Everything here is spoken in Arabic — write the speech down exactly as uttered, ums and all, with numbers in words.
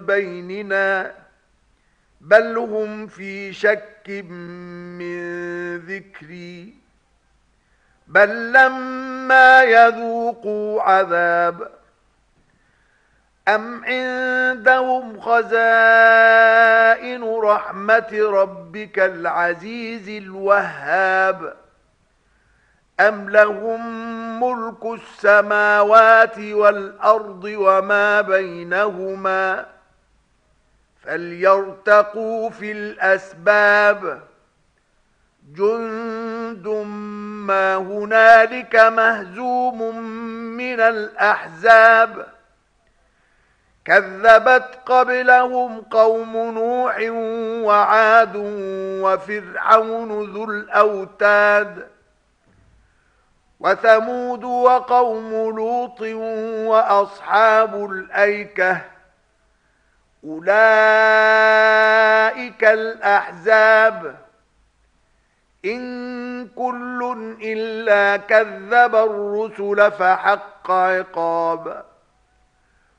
بيننا بل هم في شك من ذكري بل لما يذوقوا عذاب أم عندهم خزائن رحمة ربك العزيز الوهاب أم لهم ملك السماوات والأرض وما بينهما فليرتقوا في الأسباب جند ما هنالك مهزوم من الأحزاب كذبت قبلهم قوم نوح وعاد وفرعون ذو الأوتاد وثمود وقوم لوط وأصحاب الأيكة أولئك الأحزاب إن كل إلا كذب الرسل فحق عقاب